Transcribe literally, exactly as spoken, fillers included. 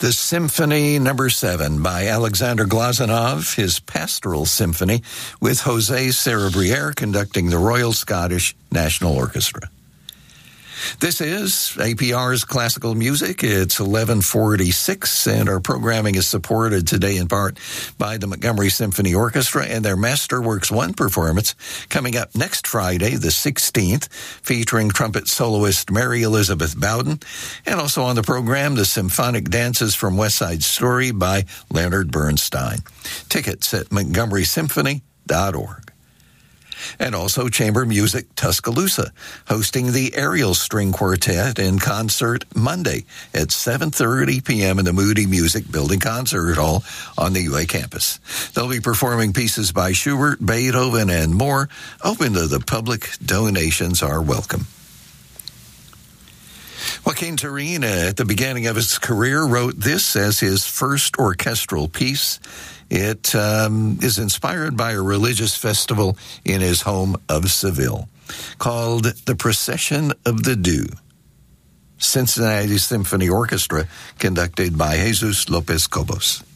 The Symphony Number Seven by Alexander Glazunov, his Pastoral Symphony, with José Cerebriere conducting the Royal Scottish National Orchestra. This is A P R's Classical Music. It's eleven forty-six, and our programming is supported today in part by the Montgomery Symphony Orchestra and their Masterworks One performance coming up next Friday, the sixteenth, featuring trumpet soloist Mary Elizabeth Bowden, and also on the program, the Symphonic Dances from West Side Story by Leonard Bernstein. Tickets at montgomery symphony dot org. And also Chamber Music Tuscaloosa, hosting the Ariel String Quartet in concert Monday at seven thirty p.m. in the Moody Music Building Concert Hall on the U A campus. They'll be performing pieces by Schubert, Beethoven, and more. Open to the public. Donations are welcome. Joaquin Turina, at the beginning of his career, wrote this as his first orchestral piece. It um, is inspired by a religious festival in his home of Seville called The Procession of the Dew. Cincinnati Symphony Orchestra, conducted by Jesus Lopez Cobos.